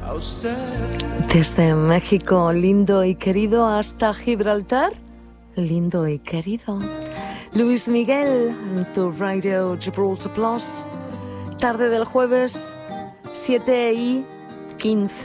Desde México, lindo y querido, hasta Gibraltar, lindo y querido. Luis Miguel, tu Radio Gibraltar Plus. Tarde del jueves, 7:15.